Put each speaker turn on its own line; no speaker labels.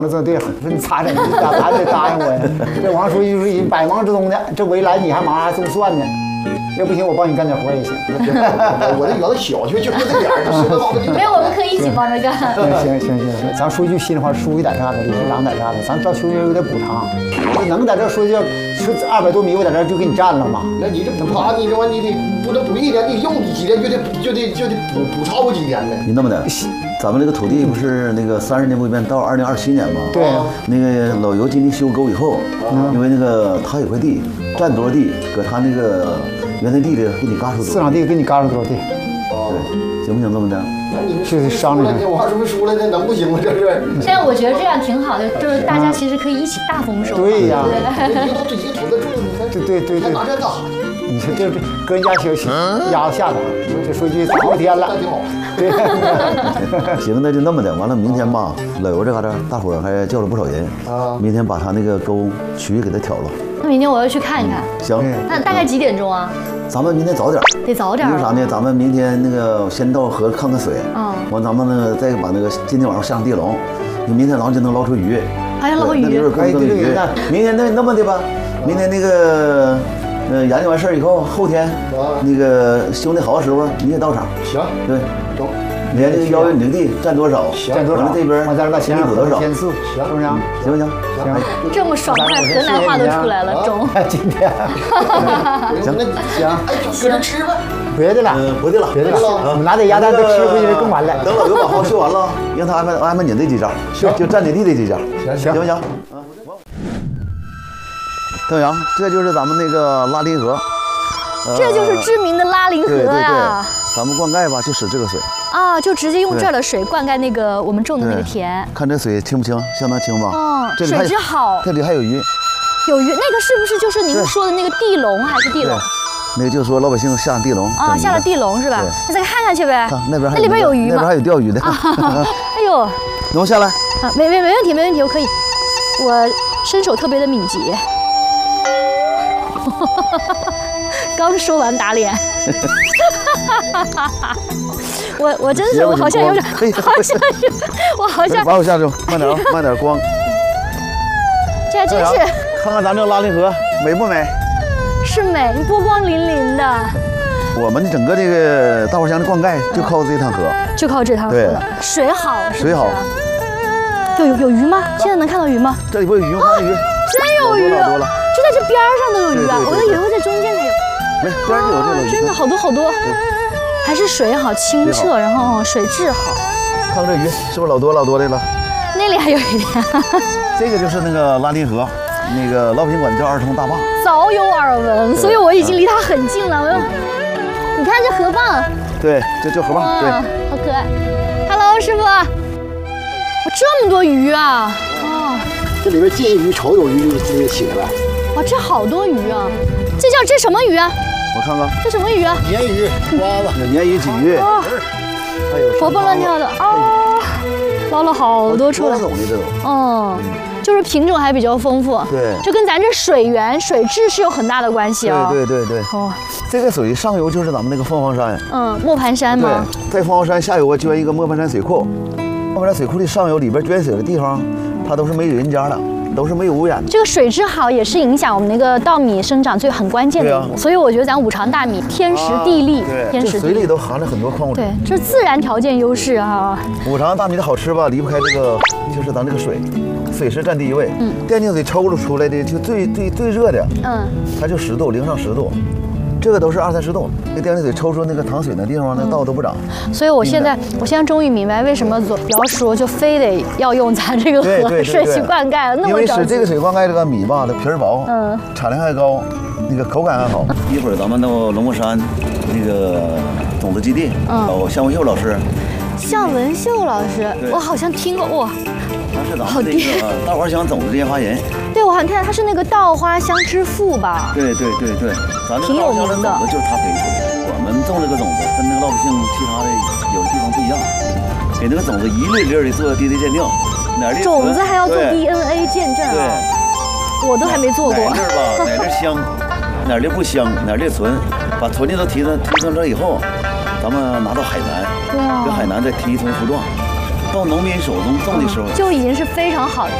这对，说你咋整？你咋得答应我呀？这王书记就是百忙之中的，这我一来你还忙还种蒜呢。要不行，我帮你干点活也行。
我这园子小，就这点儿，
没有，我们可以一起帮着干。
行，咱说句心里话，书记在这的，理事长在这的，咱到秋天有点补偿。能在这说句200多米，我在这就给你占了嘛。
那你这补偿，你这玩意你得不能补1年，你用几年就得补超过几年呢？
你那么的，咱们这个土地不是那个30年不变，到2027年吗？
对。
那个老尤今天修沟以后，因为那个他有块地，占多少地，搁他那个原来地里给你嘎出多少。
4场地给你嘎出多少地？
对，行不行这么的？
就是商量。
我是不是输了？那能不行吗？这是。
但我觉得这样挺好的，就是大家其实可以一起大丰收。
对呀。对。
拿这干啥？
你说这跟人家鸭子下打，这说句好天了。
挺好。
对。
行，那就那么的。完了，明天吧，老尤这嘎达大伙儿还叫了不少人啊。明天把他那个沟渠给他挑了。
那明天我要去看一看。
行。
那大概几点钟啊？
咱们明天早点。
得早点。
因为啥呢？咱们明天那个先到河看看水。完咱们呢再把那个今天晚上下上地笼，你明天早上就能捞出鱼。
还要捞鱼？
那里边更多的鱼。明天那么的吧，明天那个研究完事儿以后，后天那个修那好的时候你也到场。
行。
对。
走。
你看这个要求你这地占多少？
占多少？
这边
我在这先
补多少？
先4，行不行？
行不行？
行。
这么爽快，河南话都出来了，中。
今天。
行，
搁这吃吧。
别的了，
别的了。
我们拿点鸭蛋都吃回去更完了。
等老刘把号修完了，让他安排你这几家，就占你地这几家，行不行？邓阳，这就是咱们那个拉林河。
这就是知名的拉林河呀。
咱们灌溉吧，就使这个水
啊，就直接用这儿的水灌溉那个我们种的那个田。
看这水清不清？相当清吧？
水质好。
这里还有鱼。
有鱼，那个是不是就是您说的那个地笼还是地笼？
那个就是说老百姓下地笼
啊，下了地笼是吧？那再看看去呗。
那边
那里边有鱼吗？
那边还有钓鱼的。
哎呦，
能下来？
啊，没问题，我可以。我身手特别的敏捷。刚说完打脸。我真是，我好像有点，我好像
把我吓住，慢点啊，慢点光。
这还真是。
看看咱这个拉林河美不美？
是美，波光粼粼的。
我们整个这个大花乡的灌溉就靠这趟河，
就靠这趟河了。水好，
水好。
有鱼吗？现在能看到鱼吗？
这里不有鱼吗？看鱼。
真有鱼，
多了。
就在这边上都有鱼啊！我都以为在中间才有。
没，边上就有这个。
真的好多。还是水好清澈，然后水质好。
看看这鱼是不是老多的了？
那里还有一点。
这个就是那个拉林河，那个老百姓管叫儿童大坝。
早有耳闻，所以我已经离它很近了。你看这河蚌。
对，这叫河蚌。对，
好可爱。Hello， 师傅。这么多鱼啊！
这里面见鱼、瞅有鱼就起来了。
哇，这好多鱼啊！这什么鱼啊？
我看看。
这什么鱼啊？
鲶鱼、瓜子。
有鲶鱼、鲫鱼。还有
活蹦乱跳的啊！捞了好多出来。
多种的这
种。就是品种还比较丰富。
对。
就跟咱这水源、水质是有很大的关系啊。
对。哦。这个水上游就是咱们那个凤凰山。
磨盘山吗？
对，在凤凰山下游捐一个磨盘山水库。磨盘山水库的上游里边捐水的地方，它都是没有人家的。都是没有污染的。
这个水质好也是影响我们那个稻米生长最很关键的一步。所以我觉得咱五常大米天时地利，天时地利。
水里都含了很多矿物质。
对，这是自然条件优势啊。
五常大米的好吃吧，离不开这个，就是咱这个水，水是占第一位。电解水抽露出来的就最热的，它就10度，0上10度。这个都是20、30度，那电解水抽出那个糖水那地方，那稻都不长。
所以我现在终于明白为什么姚叔就非得要用咱这个河水去灌溉了，那么
因为使这个水灌溉这个米吧，它皮儿薄，产量还高，那个口感还好。一会儿咱们到龙凤山那个种子基地，找向文秀老师。
向文秀老师，我好像听过哇。
他是咱们这个稻花乡种子研发人。
对，我好像看他是那个稻花乡之父吧？
对，咱这个稻花乡的种子就是他培育出来的。我们种这个种子跟那个老百姓其他的有的地方不一样，给那个种子一粒粒的做 DNA 鉴定，哪儿的
种子还要做 DNA 鉴证啊？对，我都还没做过。
哪儿吧，哪儿香，哪儿的不香，哪儿的纯，把纯的都提纯了以后，咱们拿到海南，跟海南再提纯糊状。 到农民手中种的时候，
就已经是非常好的。